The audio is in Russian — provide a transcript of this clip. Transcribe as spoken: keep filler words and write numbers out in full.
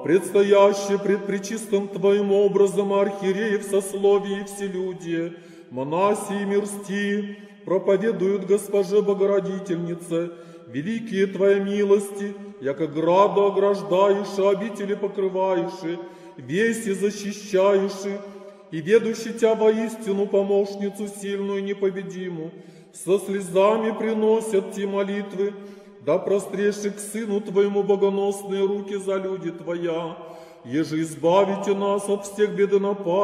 предстоящее пред пречистым Твоим образом архиереев сословий и вселюдие, монаси и мирсти, проповедуют Госпоже Богородительнице, великие Твои милости, яко граду ограждаешь, обители покрываешь, веси защищаешь, и ведущий Тя воистину помощницу сильную и непобедимую, со слезами приносят Ти молитвы, да простреши к Сыну Твоему богоносные руки за люди Твоя, еже избавите нас от всех бед и напастей,